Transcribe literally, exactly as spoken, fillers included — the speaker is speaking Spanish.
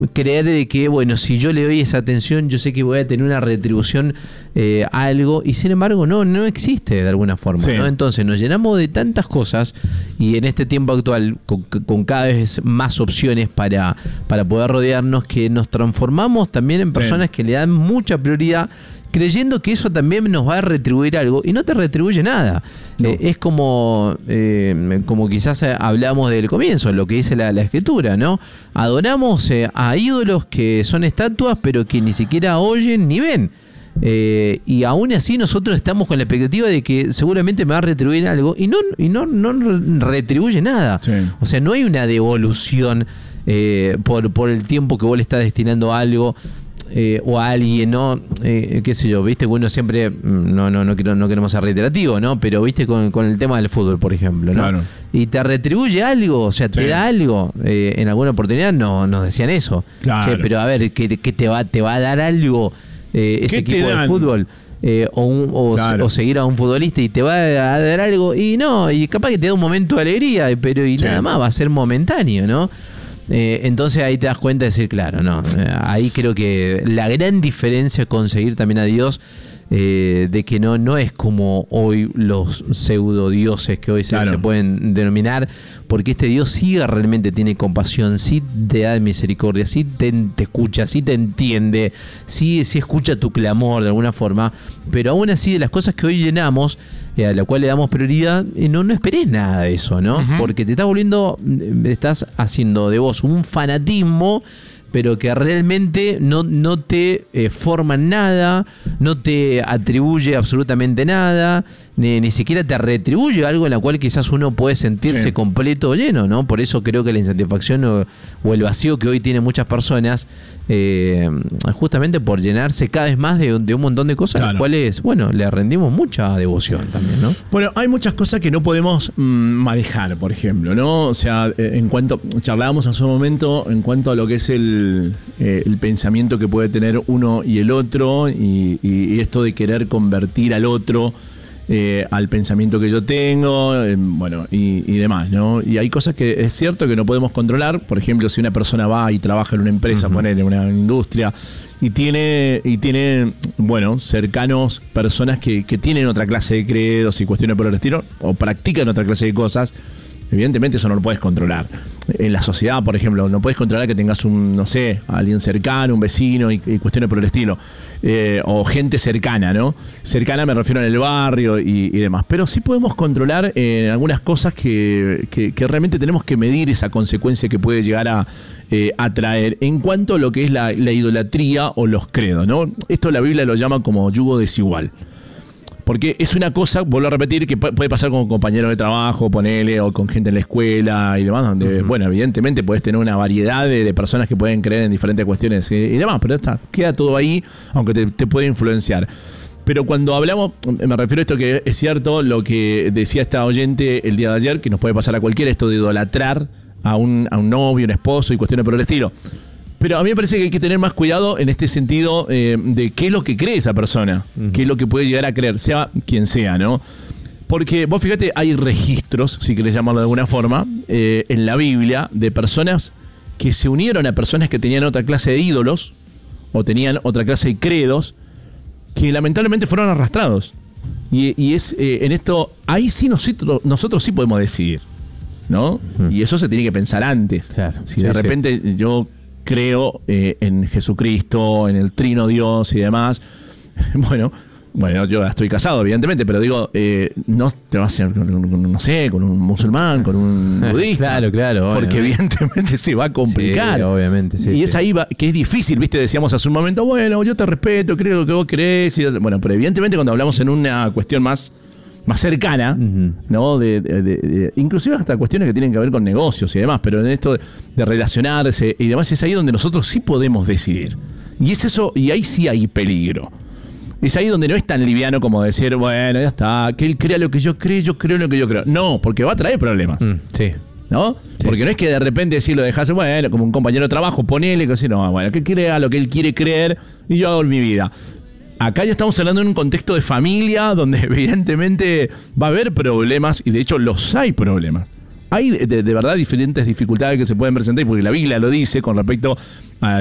creer de que, bueno, si yo le doy esa atención, yo sé que voy a tener una retribución eh, a algo, y sin embargo no, no existe de alguna forma, sí. ¿no? Entonces nos llenamos de tantas cosas, y en este tiempo actual, con, con cada vez más opciones para, para poder rodearnos, que nos transformamos también en personas sí. que le dan mucha prioridad, creyendo que eso también nos va a retribuir algo, y no te retribuye nada. No. Eh, es como, eh, como quizás hablamos del comienzo, lo que dice la, la escritura, ¿no? Adoramos eh, a ídolos que son estatuas, pero que ni siquiera oyen ni ven. Eh, y aún así nosotros estamos con la expectativa de que seguramente me va a retribuir algo, y no, y no, no retribuye nada. Sí. O sea, no hay una devolución eh, por, por el tiempo que vos le estás destinando a algo. Eh, o a alguien, ¿no? Eh, qué sé yo, viste que uno siempre, no, no, no, quiero, no queremos ser reiterativo, ¿no? Pero viste con, con el tema del fútbol, por ejemplo, ¿no? Claro. Y te retribuye algo, o sea, te sí. da algo. Eh, en alguna oportunidad no, nos decían eso. Claro. Che, pero a ver, ¿qué, qué te va, te va a dar algo eh, ese equipo de fútbol? Eh, o, un, o, claro. o seguir a un futbolista y te va a dar algo, y no, y capaz que te da un momento de alegría, pero y sí. nada más, va a ser momentáneo, ¿no? Eh, entonces ahí te das cuenta de decir, claro, no, eh, ahí creo que la gran diferencia es conseguir también a Dios, eh, de que no, no es como hoy los pseudo dioses que hoy claro. se, se pueden denominar, porque este Dios sí realmente tiene compasión, sí te da misericordia, sí te, te escucha, sí te entiende, sí, sí escucha tu clamor de alguna forma, pero aún así de las cosas que hoy llenamos, eh, a la cual le damos prioridad, eh, no, no esperes nada de eso, ¿no? Uh-huh. Porque te estás volviendo, estás haciendo de vos un fanatismo, pero que realmente no, no te eh, forma nada, no te atribuye absolutamente nada, ni, ni siquiera te retribuye algo en la cual quizás uno puede sentirse sí. completo o lleno, ¿no? Por eso creo que la insatisfacción o, o el vacío que hoy tienen muchas personas, eh, justamente por llenarse cada vez más de, de un montón de cosas, claro. las cuales, bueno, le rendimos mucha devoción también, ¿no? Bueno, hay muchas cosas que no podemos mmm, manejar, por ejemplo, ¿no? O sea, en cuanto, charlábamos hace un momento en cuanto a lo que es el, eh, el pensamiento que puede tener uno y el otro, y, y, y esto de querer convertir al otro Eh, al pensamiento que yo tengo, eh, bueno, y, y demás, ¿no? Y hay cosas que es cierto que no podemos controlar. Por ejemplo, si una persona va y trabaja en una empresa, uh-huh. poner en una industria, y tiene, y tiene, bueno, cercanos personas que, que tienen otra clase de credos y cuestiones por el estilo, o practican otra clase de cosas, evidentemente eso no lo puedes controlar. En la sociedad, por ejemplo, no puedes controlar que tengas un, no sé, alguien cercano, un vecino y, y cuestiones por el estilo. Eh, o gente cercana, ¿no? Cercana me refiero en el barrio y, y demás. Pero sí podemos controlar eh, algunas cosas que, que, que realmente tenemos que medir esa consecuencia que puede llegar a, eh, a traer en cuanto a lo que es la, la idolatría o los credos, ¿no? Esto la Biblia lo llama como yugo desigual. Porque es una cosa, vuelvo a repetir, que puede pasar con compañeros de trabajo, ponele, o con gente en la escuela y demás, donde, uh-huh. bueno, evidentemente puedes tener una variedad de, de personas que pueden creer en diferentes cuestiones y, y demás, pero está, queda todo ahí, aunque te, te puede influenciar. Pero cuando hablamos, me refiero a esto que es cierto, lo que decía esta oyente el día de ayer, que nos puede pasar a cualquiera, esto de idolatrar a un, a un novio, un esposo y cuestiones por el estilo. Pero a mí me parece que hay que tener más cuidado en este sentido eh, de qué es lo que cree esa persona, uh-huh. qué es lo que puede llegar a creer, sea quien sea, ¿no? Porque vos fíjate, hay registros, si querés llamarlo de alguna forma, eh, en la Biblia de personas que se unieron a personas que tenían otra clase de ídolos o tenían otra clase de credos que lamentablemente fueron arrastrados. Y, y es eh, en esto, ahí sí nosotros, nosotros sí podemos decidir, ¿no? Uh-huh. Y eso se tiene que pensar antes. Claro. Si sí, de repente sí. yo... creo eh, en Jesucristo, en el Trino Dios y demás. Bueno, bueno, yo estoy casado, evidentemente, pero digo, eh, no te vas a, no sé, con un musulmán, con un budista. Claro, claro. Porque obviamente. evidentemente se va a complicar. Sí, obviamente, sí. Y sí. es ahí va, que es difícil, ¿viste? Decíamos hace un momento, bueno, yo te respeto, creo lo que vos crees. Y, bueno, pero evidentemente cuando hablamos en una cuestión más más cercana, uh-huh. ¿no? De, de, de, de, inclusive hasta cuestiones que tienen que ver con negocios y demás, pero en esto de, de relacionarse y demás, es ahí donde nosotros sí podemos decidir. Y es eso, y ahí sí hay peligro. Es ahí donde no es tan liviano como decir, bueno, ya está, que él crea lo que yo creo, yo creo lo que yo creo. No, porque va a traer problemas. Mm, sí. ¿No? Sí, porque sí. no es que de repente decir lo dejas, bueno, como un compañero de trabajo, ponele, que así, no, bueno, que crea lo que él quiere creer y yo hago mi vida. Acá ya estamos hablando en un contexto de familia donde evidentemente va a haber problemas y de hecho los hay problemas. hay de, de verdad diferentes dificultades que se pueden presentar, porque la Biblia lo dice con respecto a